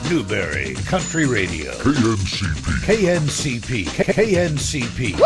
Newberry Country Radio. KNCP. KNCP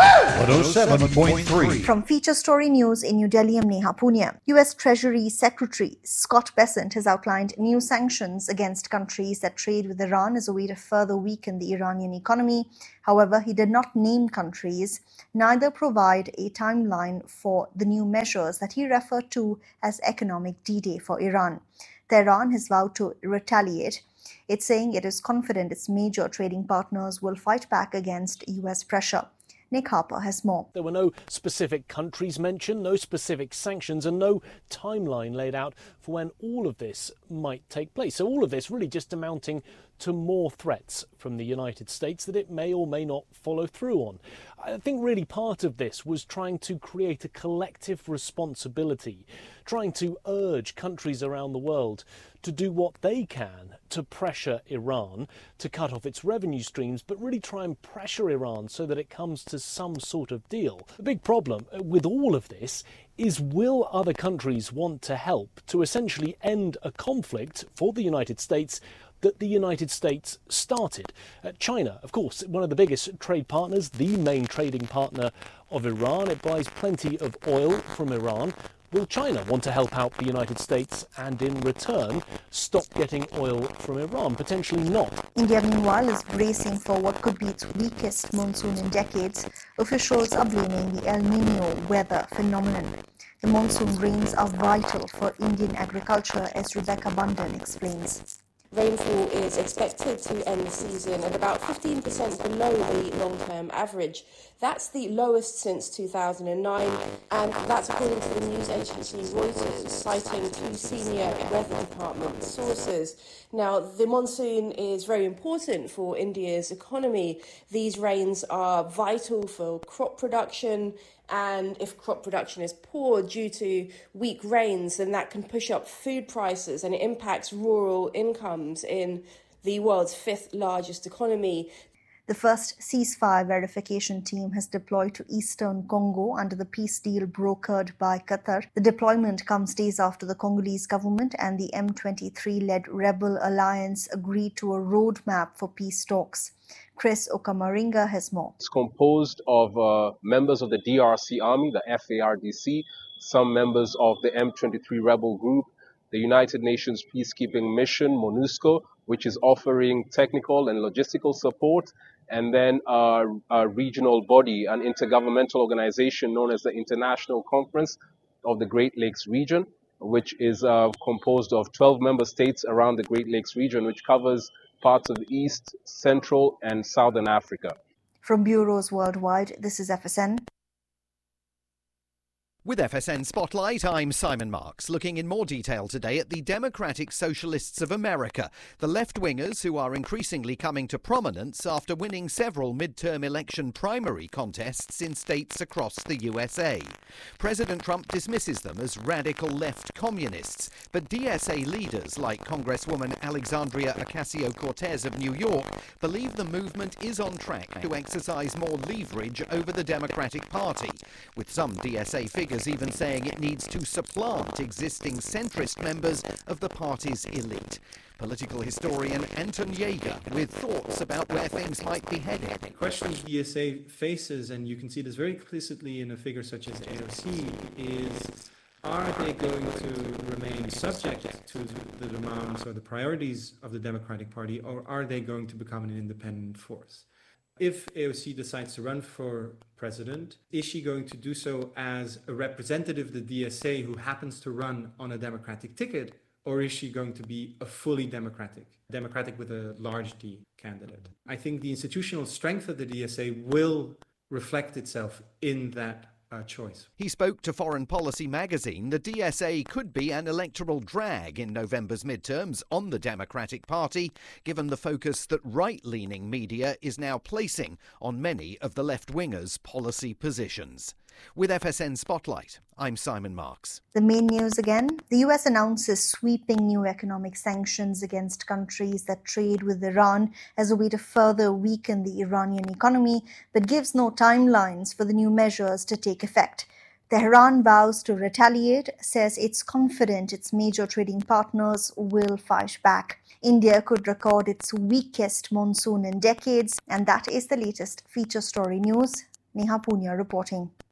107.3. From Feature Story News in New Delhi, I'm Neha Punia. US Treasury Secretary Scott Bessent has outlined new sanctions against countries that trade with Iran as a way to further weaken the Iranian economy. However, he did not name countries, neither provide a timeline for the new measures that he referred to as economic D-Day for Iran. Tehran has vowed to retaliate. It's saying it is confident its major trading partners will fight back against US pressure. Nick Harper has more. There were no specific countries mentioned, no specific sanctions, and no timeline laid out for when all of this might take place. So all of this really just amounting to more threats from the United States that it may or may not follow through on. I think really part of this was trying to create a collective responsibility, trying to urge countries around the world to do what they can to pressure Iran to cut off its revenue streams, but really try and pressure Iran so that it comes to some sort of deal. The big problem with all of this is, will other countries want to help to essentially end a conflict for the United States that the United States started? China, of course, one of the biggest trade partners, the main trading partner of Iran. It buys plenty of oil from Iran. Will China want to help out the United States and in return stop getting oil from Iran? Potentially not. India, meanwhile, is bracing for what could be its weakest monsoon in decades. Officials are blaming the El Nino weather phenomenon. The monsoon rains are vital for Indian agriculture, as Rebecca Bundan explains. Rainfall is expected to end the season at about 15% below the long-term average. That's the lowest since 2009, and that's according to the news agency Reuters, citing two senior weather department sources. Now, the monsoon is very important for India's economy. These rains are vital for crop production, and if crop production is poor due to weak rains, then that can push up food prices and it impacts rural incomes in the world's fifth largest economy. The first ceasefire verification team has deployed to eastern Congo under the peace deal brokered by Qatar. The deployment comes days after the Congolese government and the M23-led rebel alliance agreed to a roadmap for peace talks. Chris Okamaringa has more. It's composed of members of the DRC Army, the FARDC, some members of the M23 rebel group, the United Nations Peacekeeping Mission, MONUSCO, which is offering technical and logistical support, and then a regional body, an intergovernmental organization known as the International Conference of the Great Lakes Region, which is composed of 12 member states around the Great Lakes region, which covers parts of East, Central, and Southern Africa. From bureaus worldwide, this is FSN. With FSN Spotlight, I'm Simon Marks, looking in more detail today at the Democratic Socialists of America, the left-wingers who are increasingly coming to prominence after winning several midterm election primary contests in states across the USA. President Trump dismisses them as radical left communists, but DSA leaders like Congresswoman Alexandria Ocasio-Cortez of New York believe the movement is on track to exercise more leverage over the Democratic Party, with some DSA figures even saying it needs to supplant existing centrist members of the party's elite. Political historian Anton Jaeger with thoughts about where things might be headed. The question DSA faces, and you can see this very explicitly in a figure such as AOC, is are they going to remain subject to the demands or the priorities of the Democratic Party, or are they going to become an independent force? If AOC decides to run for president, is she going to do so as a representative of the DSA who happens to run on a Democratic ticket, or is she going to be a fully Democratic with a large D candidate? I think the institutional strength of the DSA will reflect itself in that choice. He spoke to Foreign Policy magazine. The DSA could be an electoral drag in November's midterms on the Democratic Party, given the focus that right-leaning media is now placing on many of the left-wingers' policy positions. With FSN Spotlight, I'm Simon Marks. The main news again. The US announces sweeping new economic sanctions against countries that trade with Iran as a way to further weaken the Iranian economy, but gives no timelines for the new measures to take effect. Tehran vows to retaliate, says it's confident its major trading partners will fight back. India could record its weakest monsoon in decades, and that is the latest feature story news. Neha Punya reporting.